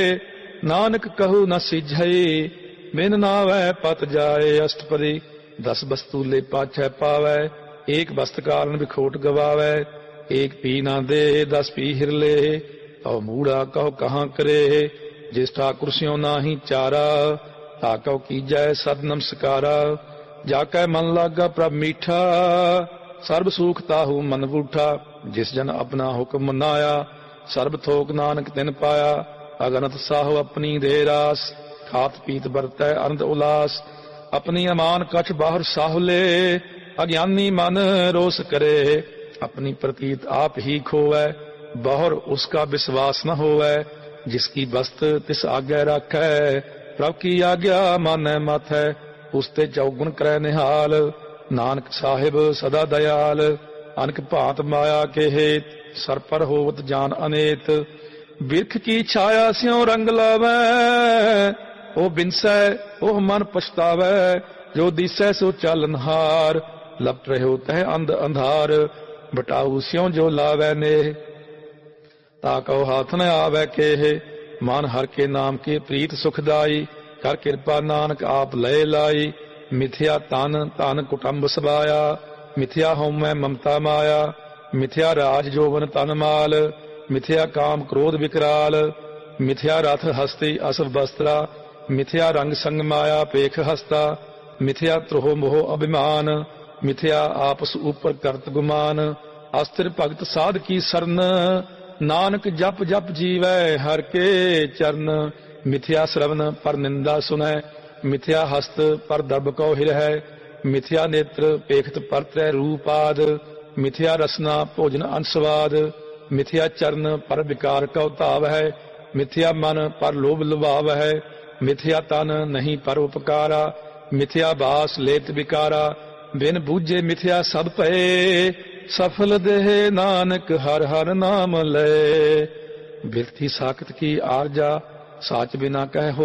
नानक कहू न सिझई, बिन नावै पत जाए। अष्टपदी। 10 बस्तूले पाछै पावै, एक बस्त कारण बिखोट गवावै। एक पी ना दे 10 पी हिरले, कहो मूढ़ा कहो कहाँ करे। जिस ठाकुर स्यों नाही चारा, ताकौ कीजै सद नमस्कारा। जाकै मन लागा प्रभ मीठा, सर्ब सुख ताहू मन बूठा। जिस जन अपना हुक्म मनाया, सर्ब थोक नानक तिन पाया। अगनत साहो अपनी दे रास, खात पीत बरतै आनंद उलास। अपनी अमान कछ बाहर साहुले, अज्ञानी मन रोस करे। अपनी प्रतीत आप ही खोवै, बाहर उसका विश्वास न होवै। जिसकी बस्त तिस आज्ञा राखै, प्रभ की आज्ञा मानै माथै। उसते चौगुण करै निहाल, नानक साहिब सदा दयाल। अनक भांत माया के हेत, सर पर होवत जान अनेत। बिरख की छाया स्यों रंग लावै, ओ बिनसै ओह मन पछतावै। जो दिसै सो चालनहार, लपट रहो तह अंध अंधार। बटाऊ स्यों जो लावै नेह, ताकौ हाथ न आवै केह। मान हर के नाम के प्रीत सुखदाई, कर कृपा नानक आप लय लाई। मिथ्या तन धन कुटुंब सबाया, मिथ्या हउमੈ ममता माया। मिथ्या राज जोवन तन माल, मिथ्या काम क्रोध विकराल। मिथ्या रथ हस्ती असव वस्त्रा, मिथ्या रंग संग माया पेख हस्ता। मिथ्या त्रोह मोह अभिमान, मिथ्या आपस ऊपर करत गुमान। अस्थिर भगत साध की सरन, नानक जप जप जीवै हर के चरण। मिथ्या श्रवण पर निंदा सुनै, मिथ्या हस्त पर दब कौ हिरहै। मिथ्या नेत्र पेखत पर त्रै रूपाद, मिथ्या रसना भोजन अनस्वाद। मिथ्या चरण पर विकार कौ धाव है, मिथ्या मन पर लोभ लुभाव है। मिथ्या तन नहीं पर उपकारा, मिथ्या बास लेत विकारा। बिन बूझे मिथ्या सब भये, सफल देह नानक हर हर नाम लय। बिरथी साकत की आरजा, साच बिना कह हो